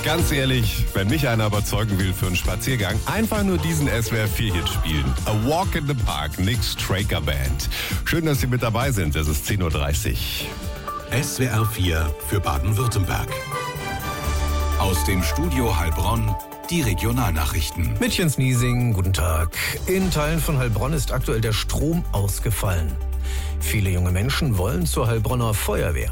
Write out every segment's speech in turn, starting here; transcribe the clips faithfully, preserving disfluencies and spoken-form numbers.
Ganz ehrlich, wenn mich einer überzeugen will für einen Spaziergang, einfach nur diesen S W R vier Hit spielen. A Walk in the Park, Nick Straker Band. Schön, dass Sie mit dabei sind. Es ist zehn Uhr dreißig. S W R vier für Baden-Württemberg. Aus dem Studio Heilbronn die Regionalnachrichten. Mit Jens Niesing, guten Tag. In Teilen von Heilbronn ist aktuell der Strom ausgefallen. Viele junge Menschen wollen zur Heilbronner Feuerwehr.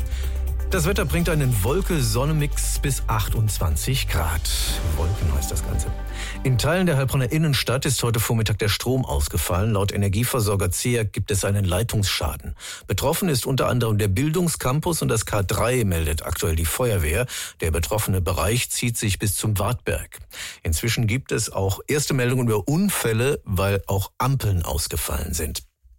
Das Wetter bringt einen Wolke-Sonne-Mix bis achtundzwanzig Grad. Wolken heißt das Ganze. In Teilen der Heilbronner Innenstadt ist heute Vormittag der Strom ausgefallen. Laut Energieversorger C E A gibt es einen Leitungsschaden. Betroffen ist unter anderem der Bildungscampus und das K drei, meldet aktuell die Feuerwehr. Der betroffene Bereich zieht sich bis zum Wartberg. Inzwischen gibt es auch erste Meldungen über Unfälle, weil auch Ampeln ausgefallen sind.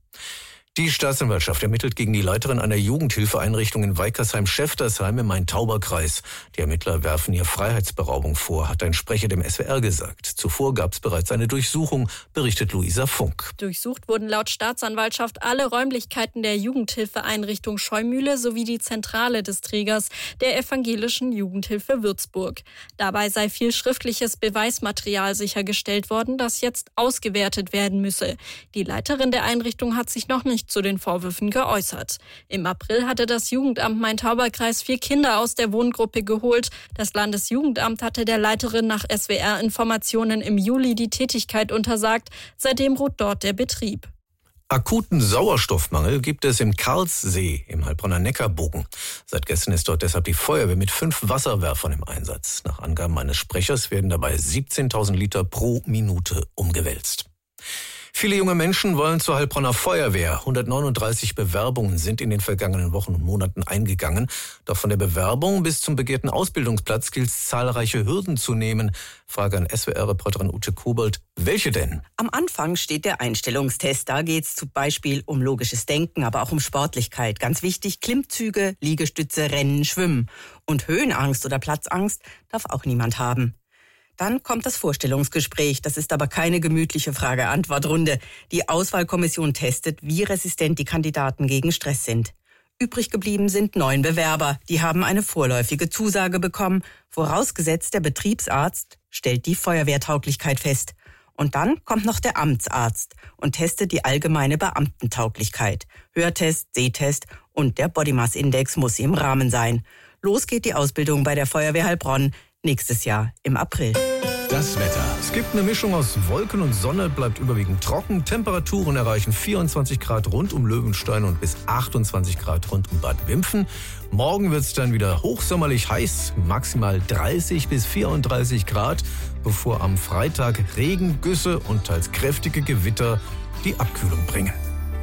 Die Staatsanwaltschaft ermittelt gegen die Leiterin einer Jugendhilfeeinrichtung in Weikersheim-Schäftersheim im Main-Tauber-Kreis. Die Ermittler werfen ihr Freiheitsberaubung vor, hat ein Sprecher dem S W R gesagt. Zuvor gab es bereits eine Durchsuchung, berichtet Luisa Funk. Durchsucht wurden laut Staatsanwaltschaft alle Räumlichkeiten der Jugendhilfeeinrichtung Scheumühle sowie die Zentrale des Trägers, der Evangelischen Jugendhilfe Würzburg. Dabei sei viel schriftliches Beweismaterial sichergestellt worden, das jetzt ausgewertet werden müsse. Die Leiterin der Einrichtung hat sich noch nicht zu den Vorwürfen geäußert. Im April hatte das Jugendamt Main-Tauber-Kreis vier Kinder aus der Wohngruppe geholt. Das Landesjugendamt hatte der Leiterin nach S W R-Informationen im Juli die Tätigkeit untersagt. Seitdem ruht dort der Betrieb. Akuten Sauerstoffmangel gibt es im Karlssee im Heilbronner Neckarbogen. Seit gestern ist dort deshalb die Feuerwehr mit fünf Wasserwerfern im Einsatz. Nach Angaben eines Sprechers werden dabei siebzehntausend Liter pro Minute umgewälzt. Viele junge Menschen wollen zur Heilbronner Feuerwehr. hundertneununddreißig Bewerbungen sind in den vergangenen Wochen und Monaten eingegangen. Doch von der Bewerbung bis zum begehrten Ausbildungsplatz gilt es, zahlreiche Hürden zu nehmen. Frage an S W R-Reporterin Ute Kobold. Welche denn? Am Anfang steht der Einstellungstest. Da geht es zum Beispiel um logisches Denken, aber auch um Sportlichkeit. Ganz wichtig, Klimmzüge, Liegestütze, Rennen, Schwimmen. Und Höhenangst oder Platzangst darf auch niemand haben. Dann kommt das Vorstellungsgespräch. Das ist aber keine gemütliche Frage-Antwort-Runde. Die Auswahlkommission testet, wie resistent die Kandidaten gegen Stress sind. Übrig geblieben sind neun Bewerber. Die haben eine vorläufige Zusage bekommen. Vorausgesetzt, der Betriebsarzt stellt die Feuerwehrtauglichkeit fest. Und dann kommt noch der Amtsarzt und testet die allgemeine Beamtentauglichkeit. Hörtest, Sehtest und der Bodymass-Index muss im Rahmen sein. Los geht die Ausbildung bei der Feuerwehr Heilbronn. Nächstes Jahr im April. Das Wetter. Es gibt eine Mischung aus Wolken und Sonne, bleibt überwiegend trocken. Temperaturen erreichen vierundzwanzig Grad rund um Löwenstein und bis achtundzwanzig Grad rund um Bad Wimpfen. Morgen wird es dann wieder hochsommerlich heiß, maximal dreißig bis vierunddreißig Grad, bevor am Freitag Regengüsse und teils kräftige Gewitter die Abkühlung bringen.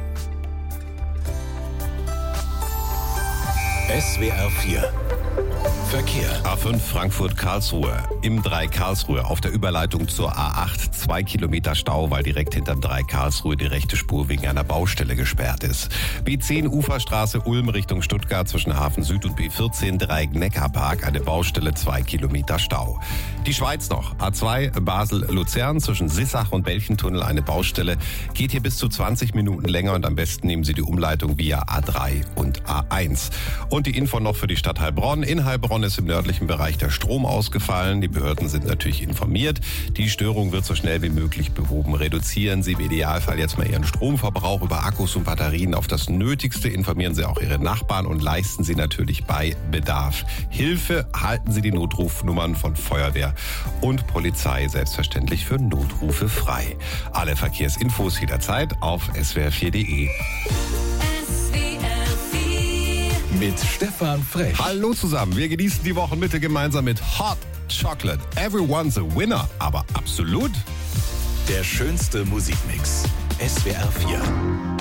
S W R vier Verkehr. A fünf Frankfurt-Karlsruhe. Im drei Karlsruhe auf der Überleitung zur A acht. Zwei Kilometer Stau, weil direkt hinterm drei Karlsruhe die rechte Spur wegen einer Baustelle gesperrt ist. B zehn Uferstraße Ulm Richtung Stuttgart zwischen Hafen Süd und B vierzehn Dreieck Neckarpark. Eine Baustelle, zwei Kilometer Stau. Die Schweiz noch. A zwei Basel-Luzern zwischen Sissach und Belchentunnel. Eine Baustelle. Geht hier bis zu zwanzig Minuten länger und am besten nehmen Sie die Umleitung via A drei und A eins. Und die Info noch für die Stadt Heilbronn. In Heilbronn ist im nördlichen Bereich der Strom ausgefallen. Die Behörden sind natürlich informiert. Die Störung wird so schnell wie möglich behoben. Reduzieren Sie im Idealfall jetzt mal Ihren Stromverbrauch über Akkus und Batterien auf das Nötigste. Informieren Sie auch Ihre Nachbarn und leisten Sie natürlich bei Bedarf Hilfe. Halten Sie die Notrufnummern von Feuerwehr und Polizei selbstverständlich für Notrufe frei. Alle Verkehrsinfos jederzeit auf S W R vier Punkt de. Mit Stefan Frech. Hallo zusammen, wir genießen die Wochenmitte gemeinsam mit Hot Chocolate. Everyone's a winner, aber absolut. Der schönste Musikmix. S W R vier.